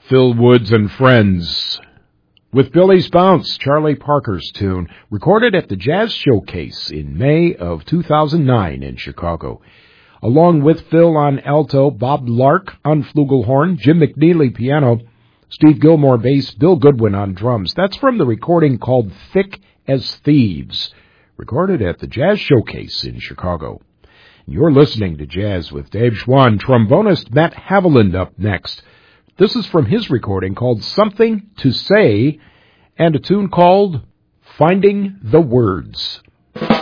Phil Woods and Friends with Billy's Bounce, Charlie Parker's tune, recorded at the Jazz Showcase in May of 2009 in Chicago. Along with Phil on alto, Bob Lark on flugelhorn, Jim McNeely piano, Steve Gilmore bass, Bill Goodwin on drums. That's from the recording called Thick as Thieves, recorded at the Jazz Showcase in Chicago. You're listening to Jazz with Dave Schwann. Trombonist Matt Haviland up next. This is from his recording called Something to Say, and a tune called Finding the Words.